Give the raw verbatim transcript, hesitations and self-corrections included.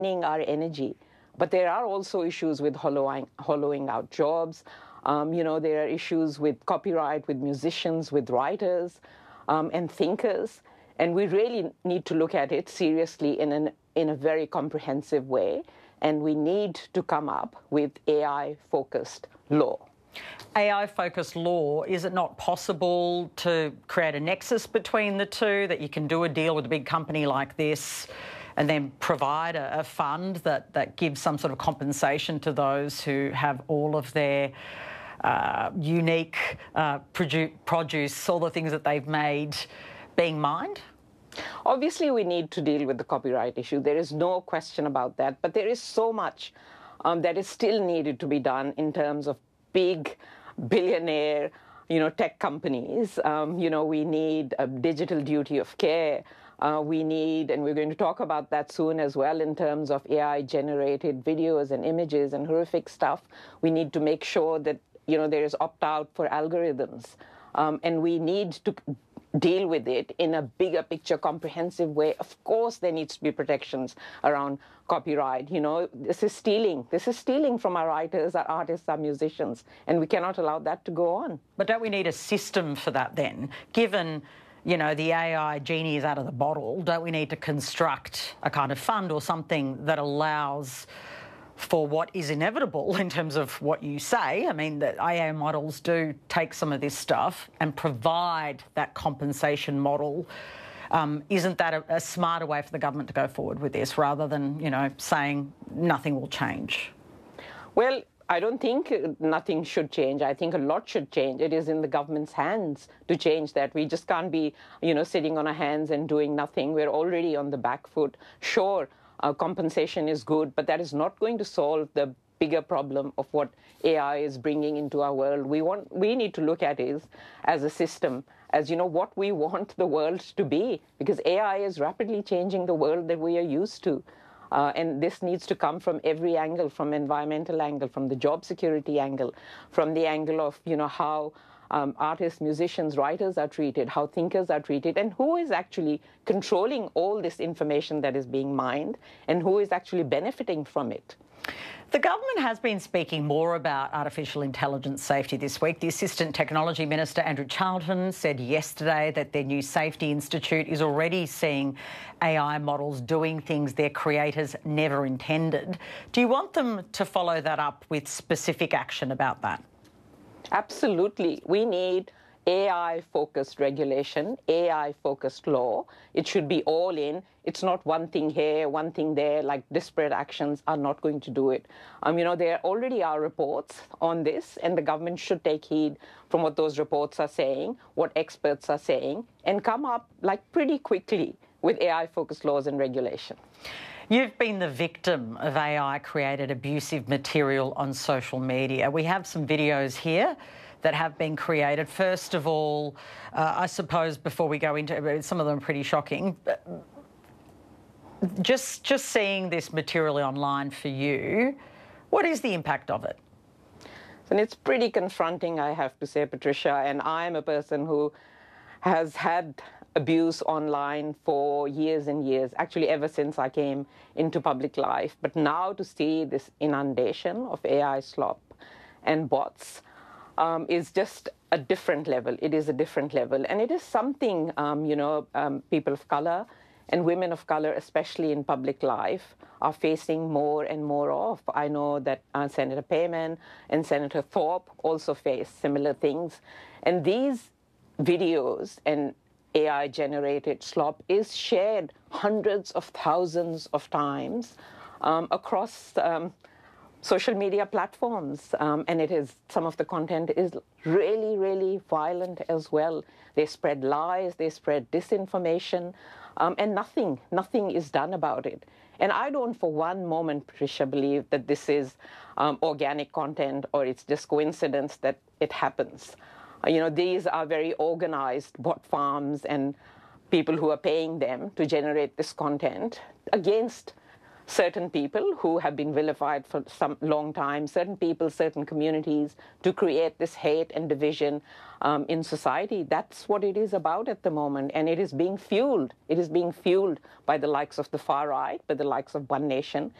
our energy. But there are also issues with hollowing, hollowing out jobs. Um, you know, there are issues with copyright, with musicians, with writers, um, and thinkers. And we really need to look at it seriously in, an, in a very comprehensive way. And we need to come up with A I-focused law. A I-focused law, is it not possible to create a nexus between the two, that you can do a deal with a big company like this and then provide a, a fund that, that gives some sort of compensation to those who have all of their uh, unique uh, produ produce, all the things that they've made, being mined? Obviously, we need to deal with the copyright issue. There is no question about that. But there is so much um, that is still needed to be done in terms of big billionaire, you know, tech companies. Um, you know, we need a digital duty of care. Uh, we need, and we're going to talk about that soon as well, in terms of A I-generated videos and images and horrific stuff. We need to make sure that, you know, there is opt-out for algorithms. Um, and we need to deal with it in a bigger picture, comprehensive way. Of course, there needs to be protections around copyright. You know, this is stealing. This is stealing from our writers, our artists, our musicians, and we cannot allow that to go on. But don't we need a system for that then? Given, you know, the A I genie is out of the bottle, don't we need to construct a kind of fund or something that allows for what is inevitable in terms of what you say? I mean, the A I models do take some of this stuff and provide that compensation model. Um, isn't that a, a smarter way for the government to go forward with this, rather than, you know, saying nothing will change? Well, I don't think nothing should change. I think a lot should change. It is in the government's hands to change that. We just can't be, you know, sitting on our hands and doing nothing. We're already on the back foot. Sure, Uh, compensation is good, but that is not going to solve the bigger problem of what A I is bringing into our world. We want, we need to look at it as a system, as, you know, what we want the world to be, because A I is rapidly changing the world that we are used to. Uh, and this needs to come from every angle, from environmental angle, from the job security angle, from the angle of, you know, how Um, artists, musicians, writers are treated, how thinkers are treated, and who is actually controlling all this information that is being mined, and who is actually benefiting from it. The government has been speaking more about artificial intelligence safety this week. The Assistant Technology Minister, Andrew Charlton, said yesterday that their new Safety Institute is already seeing A I models doing things their creators never intended. Do you want them to follow that up with specific action about that? Absolutely. We need A I-focused regulation, A I-focused law. It should be all in. It's not one thing here, one thing there, like disparate actions are not going to do it. Um, you know, there already are reports on this, and the government should take heed from what those reports are saying, what experts are saying, and come up, like, pretty quickly with A I-focused laws and regulation. You've been the victim of A I-created abusive material on social media. We have some videos here that have been created. First of all, uh, I suppose before we go into it, some of them are pretty shocking. Just, just seeing this material online for you, what is the impact of it? And it's pretty confronting, I have to say, Patricia, and I'm a person who has had abuse online for years and years, actually ever since I came into public life. But now to see this inundation of A I slop and bots um, is just a different level. It is a different level. And it is something, um, you know, um, people of color and women of color, especially in public life, are facing more and more of. I know that uh, Senator Payman and Senator Thorpe also face similar things. And these videos and A I-generated slop is shared hundreds of thousands of times um, across um, social media platforms. Um, and it is, some of the content is really, really violent as well. They spread lies, they spread disinformation, um, and nothing, nothing is done about it. And I don't for one moment, Patricia, believe that this is um, organic content or it's just coincidence that it happens. You know, these are very organized bot farms and people who are paying them to generate this content against certain people who have been vilified for some long time, certain people, certain communities, to create this hate and division um, in society. That's what it is about at the moment, and it is being fueled. It is being fueled by the likes of the far right, by the likes of One Nation,